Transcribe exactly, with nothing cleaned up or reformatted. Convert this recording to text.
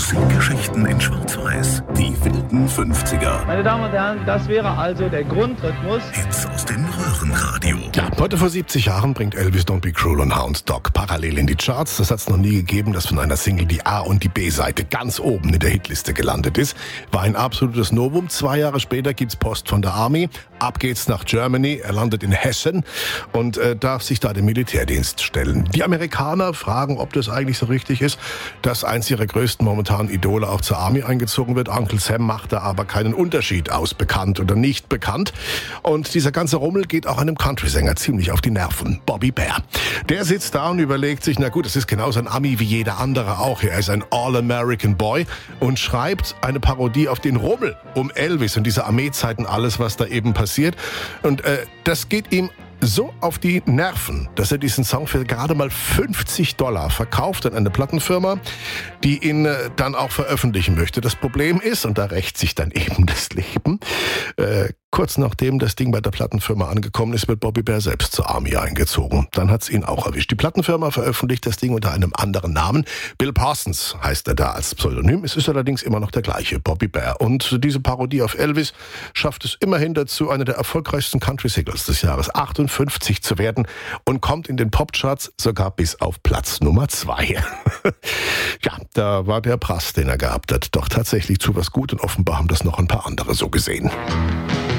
Musikgeschichten in Schwarz-Weiß. Die wilden fünfziger. Meine Damen und Herren, das wäre also der Grundrhythmus. Hits aus dem Röhrenradio. Ja, heute vor siebzig Jahren bringt Elvis Don't Be Cruel und Hound Dog parallel in die Charts. Das hat es noch nie gegeben, dass von einer Single die A- und die B-Seite ganz oben in der Hitliste gelandet ist. War ein absolutes Novum. Zwei Jahre später gibt's Post von der Army. Ab geht's nach Germany. Er landet in Hessen und äh, darf sich da dem Militärdienst stellen. Die Amerikaner fragen, ob das eigentlich so richtig ist, dass eins ihrer größten momentanen Idole auch zur Army eingezogen wird. Uncle Sam macht da aber keinen Unterschied aus, bekannt oder nicht bekannt. Und dieser ganze Rummel geht auch einem Country-Sänger ziemlich auf die Nerven. Bobby Bare. Der sitzt da und überlegt sich, na gut, das ist genauso ein Ami wie jeder andere auch. Er ist ein All-American Boy und schreibt eine Parodie auf den Rummel um Elvis und diese Armeezeiten, alles, was da eben passiert. Und äh, das geht ihm so auf die Nerven, dass er diesen Song für gerade mal fünfzig Dollar verkauft an eine Plattenfirma, die ihn äh, dann auch veröffentlichen möchte. Das Problem ist, und da rächt sich dann eben das Leben, äh, kurz nachdem das Ding bei der Plattenfirma angekommen ist, wird Bobby Bare selbst zur Army eingezogen. Dann hat's ihn auch erwischt. Die Plattenfirma veröffentlicht das Ding unter einem anderen Namen. Bill Parsons heißt er da als Pseudonym. Es ist allerdings immer noch der gleiche, Bobby Bare. Und diese Parodie auf Elvis schafft es immerhin dazu, eine der erfolgreichsten Country-Singles des Jahres achtundfünfzig zu werden und kommt in den Popcharts sogar bis auf Platz Nummer zwei. Ja, da war der Prass, den er gehabt hat, doch tatsächlich zu was gut und offenbar haben das noch ein paar andere so gesehen.